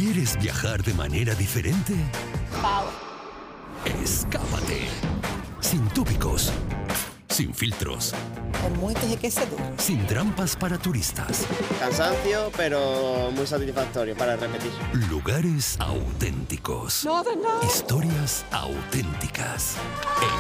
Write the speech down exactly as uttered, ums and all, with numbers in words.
¿Quieres viajar de manera diferente? Pau. Escápate. Sin tópicos. Sin filtros. Con muitos de quesador. Sin trampas para turistas. Cansancio, pero muy satisfactorio para repetir. Lugares auténticos. No, no. Historias auténticas.